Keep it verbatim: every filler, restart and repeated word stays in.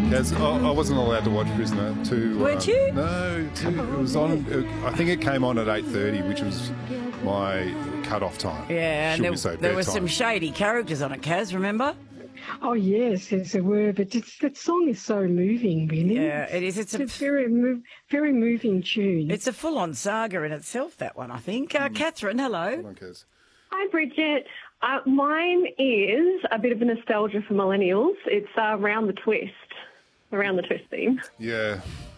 Kaz, I, I wasn't allowed to watch Prisoner. To, Weren't um, you? No, to, it was on. Uh, I think it came on at eight thirty, which was my cut-off time. Yeah, and Should there, we say there were bedtime. some shady characters on it, Kaz, remember? Oh yes, yes, there were. But it's, that song is so moving, really. Yeah, it is. It's a, It's a very, mov- very moving tune. it's a full-on saga in itself, that one, I think. Uh, Catherine, hello. Come on, Kaz. Hi, Bridget. Uh, mine is a bit of a nostalgia for millennials. It's uh, Round the Twist, around the Twist theme. Yeah,